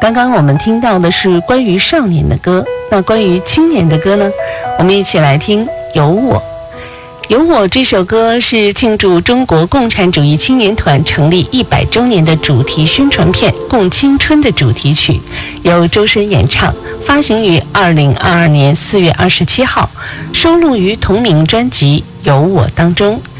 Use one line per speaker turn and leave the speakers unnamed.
刚刚我们听到的是关于少年的歌，那关于青年的歌呢？我们一起来听《有我》。《有我》这首歌是庆祝中国共产主义青年团成立100周年的主题宣传片《共青春》的主题曲，由周深演唱，发行于2022年4月27号，收录于同名专辑《有我》当中。